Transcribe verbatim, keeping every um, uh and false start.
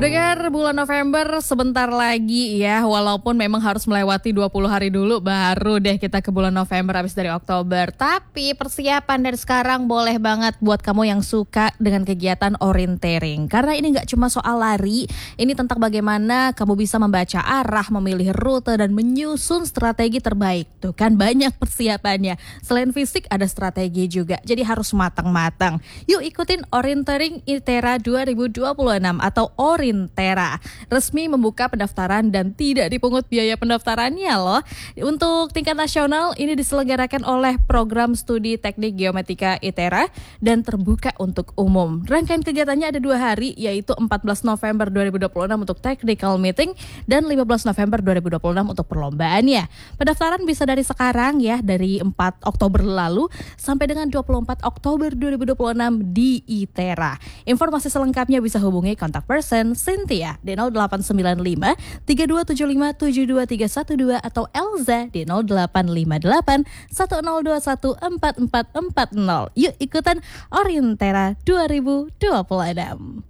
Pendengar, bulan November sebentar lagi ya, walaupun memang harus melewati dua puluh hari dulu baru deh kita ke bulan November habis dari Oktober. Tapi persiapan dari sekarang boleh banget buat kamu yang suka dengan kegiatan orienteering. Karena ini gak cuma soal lari, ini tentang bagaimana kamu bisa membaca arah, memilih rute, dan menyusun strategi terbaik. Tuh kan banyak persiapannya. Selain fisik ada strategi juga, jadi harus matang-matang. Yuk ikutin Orienteering ITERA dua ribu dua puluh enam atau Orintera. Resmi membuka pendaftaran dan tidak dipungut biaya pendaftarannya loh. Untuk tingkat nasional ini diselenggarakan oleh Program Studi Teknik Geomatika ITERA dan terbuka untuk umum. Rangkaian kegiatannya ada dua hari, yaitu empat belas November dua ribu dua puluh enam untuk technical meeting dan lima belas November dua ribu dua puluh enam untuk perlombaannya. Pendaftaran bisa dari sekarang ya, dari empat Oktober lalu sampai dengan dua puluh empat Oktober dua ribu dua puluh enam di ITERA. Informasi selengkapnya bisa hubungi kontak person Cynthia di nol delapan sembilan lima tiga dua tujuh lima tujuh dua tiga satu dua atau Elza di nol delapan lima delapan satu nol dua satu empat empat empat nol. Yuk ikutan Orientera dua ribu dua puluh enam.